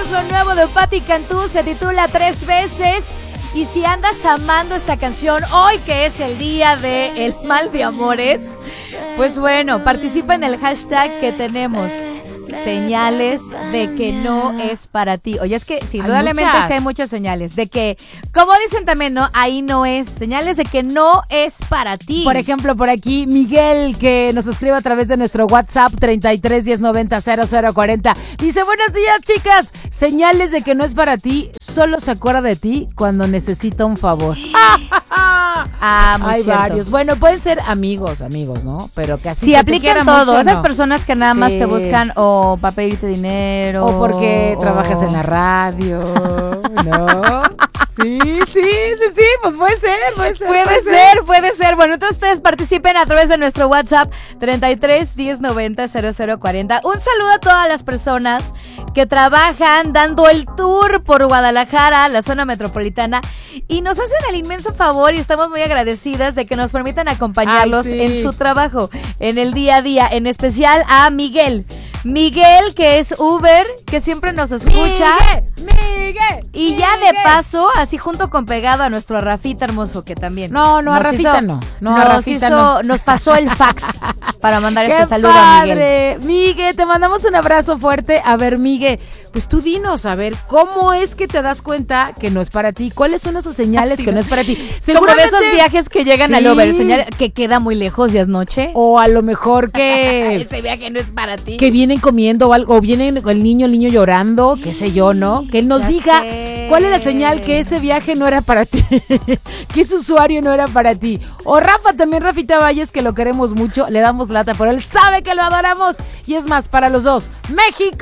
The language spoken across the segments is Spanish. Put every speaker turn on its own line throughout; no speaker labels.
es lo nuevo de Patti Cantú, se titula 3 veces. Y si andas amando esta canción hoy, que es el día del mal de amores, pues bueno, participa en el hashtag que tenemos. Señales de que no es para ti. Oye, es que sí, indudablemente hay muchas señales de que, como dicen también, ¿no? Ahí no es. Señales de que no es para ti.
Por ejemplo, por aquí, Miguel, que nos escribe a través de nuestro WhatsApp 33 10 90 0040. Dice, buenos días, chicas. Señales de que no es para ti. Solo se acuerda de ti cuando necesita un favor.
Muy
hay
cierto.
varios. Bueno, pueden ser amigos, ¿no? Pero que así
sí,
que
aplican todo.
Mucho,
esas
no.
personas que nada más te buscan o para pedirte dinero.
O porque trabajas en la radio, ¿no? Sí, pues puede ser.
Bueno, entonces ustedes participen a través de nuestro WhatsApp 33 10 90 0040. Un saludo a todas las personas que trabajan dando el tour por Guadalajara, la zona metropolitana, y nos hacen el inmenso favor y estamos muy agradecidas de que nos permitan acompañarlos en su trabajo, en el día a día, en especial a Miguel, que es Uber, que siempre nos escucha. Y ya de paso, así junto con pegado a nuestro Rafita hermoso, que también.
No, a Rafita no. A Rafita no.
Nos pasó el fax para mandar este saludo
padre.
a Miguel.
Miguel, te mandamos un abrazo fuerte. A ver, Miguel, pues tú dinos, a ver, ¿cómo es que te das cuenta que no es para ti? ¿Cuáles son esas señales que no es para ti?
Como de esos viajes que llegan al Uber, señal que queda muy lejos, ya es noche.
O a lo mejor que
ese viaje no es para ti.
Que vienen comiendo o algo, o viene el niño llorando, qué sé yo, ¿no? Que él nos diga cuál es la señal que ese viaje no era para ti, que ese usuario no era para ti. O Rafa también, Rafita Valles, que lo queremos mucho, le damos lata, pero él sabe que lo adoramos. Y es más, para los dos, ¡México!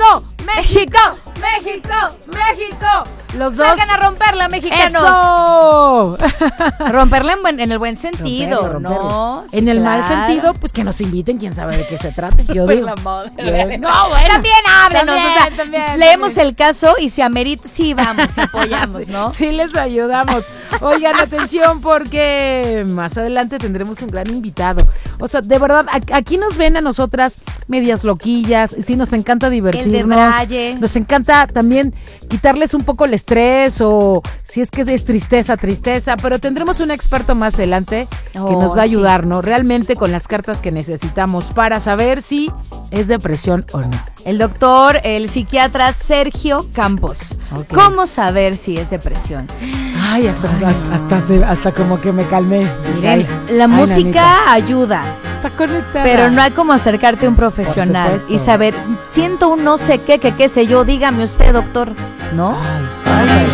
Los dos.
Salgan a romperla, mexicanos.
¡Eso!
Romperla en el buen sentido,
romperla.
¿no? Sí,
en el mal sentido, pues que nos inviten, quién sabe de qué se trate. Yo digo.
No, bueno. También háblenos.
También,
leemos el caso y si amerita, sí vamos, y apoyamos, ¿no?
Sí, les ayudamos. Oigan, atención, porque más adelante tendremos un gran invitado. O sea, de verdad, aquí nos ven a nosotras medias loquillas. Sí, nos encanta divertirnos.
El de Braille.
Nos encanta también quitarles un poco el estrés, o si es que es tristeza, pero tendremos un experto más adelante que nos va a ayudar, ¿no? Realmente con las cartas que necesitamos para saber si es depresión o no.
El doctor, el psiquiatra Sergio Campos. Okay. ¿Cómo saber si es depresión?
Ay, hasta como que me calmé.
Miren, la música nanita ayuda.
Está conectada.
Pero no hay como acercarte a un profesional y saber, siento un no sé qué sé yo, dígame usted, doctor, ¿no?
Ay,